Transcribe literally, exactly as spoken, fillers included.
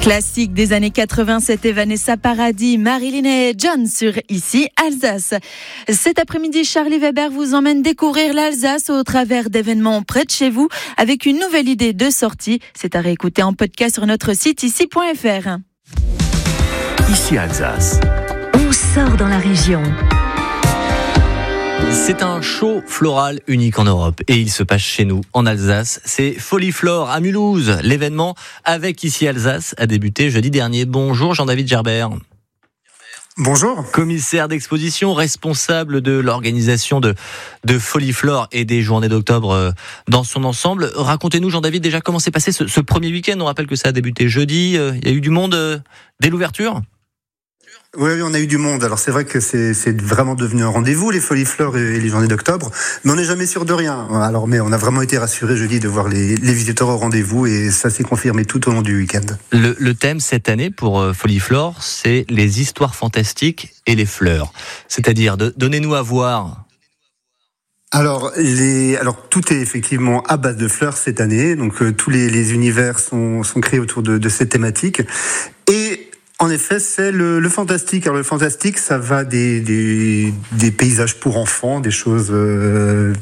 Classique des années quatre-vingts, c'était Vanessa Paradis, Marilyn et John sur Ici Alsace. Cet après-midi, Charlie Weber vous emmène découvrir l'Alsace au travers d'événements près de chez vous avec une nouvelle idée de sortie. C'est à réécouter en podcast sur notre site ici point f r. Ici Alsace. On sort dans la région. C'est un show floral unique en Europe et il se passe chez nous, en Alsace. C'est Foliflore à Mulhouse. L'événement avec Ici Alsace a débuté jeudi dernier. Bonjour Jean-David Gerbert. Bonjour. Commissaire d'exposition, responsable de l'organisation de, de Foliflore et des journées d'octobre dans son ensemble. Racontez-nous Jean-David déjà comment s'est passé ce, ce premier week-end. On rappelle que ça a débuté jeudi. Il y a eu du monde dès l'ouverture ? Oui, oui, on a eu du monde. Alors c'est vrai que c'est, c'est vraiment devenu un rendez-vous, les Foliflore et les journées d'octobre, mais on n'est jamais sûr de rien. Alors, mais on a vraiment été rassurés jeudi de voir les, les visiteurs au rendez-vous et ça s'est confirmé tout au long du week-end. Le, le thème cette année pour Foliflore, c'est les histoires fantastiques et les fleurs. C'est-à-dire, de, donnez-nous à voir. Alors, les, alors tout est effectivement à base de fleurs cette année. Donc euh, tous les, les univers sont, sont créés autour de, de cette thématique. Et en effet, c'est le, le fantastique. Alors le fantastique, ça va des, des, des paysages pour enfants, des choses euh,